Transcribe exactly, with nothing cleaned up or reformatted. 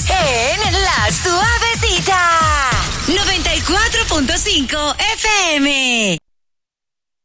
Estás en La Suavecita. noventa y cuatro punto cinco F M.